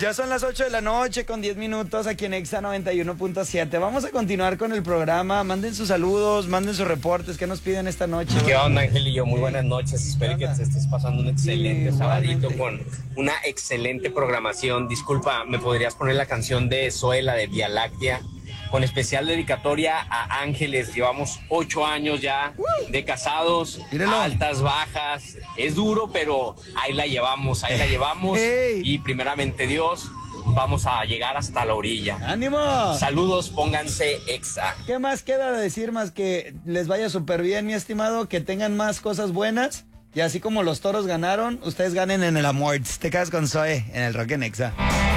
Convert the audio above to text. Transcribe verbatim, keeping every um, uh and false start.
Ya son las ocho de la noche con diez minutos aquí en Exa noventa y uno punto siete. Vamos a continuar con el programa. Manden sus saludos, manden sus reportes. ¿Qué nos piden esta noche? ¿Qué onda, Angelillo? Muy buenas noches. Espero que te estés pasando un excelente Sí, sabadito igualmente. con una excelente programación. Disculpa, ¿me podrías poner la canción de Zoe, la de Vía Láctea? Con especial dedicatoria a Ángeles. Llevamos ocho años ya de casados, Míralo. altas, bajas. Es duro, pero ahí la llevamos, ahí la llevamos. Ey. Y primeramente Dios, vamos a llegar hasta la orilla. ¡Ánimo! Saludos, pónganse Exa. ¿Qué más queda de decir más que les vaya súper bien, mi estimado? Que tengan más cosas buenas. Y así como los toros ganaron, ustedes ganen en el amor. Te quedas con Zoe en el Rock en Exa.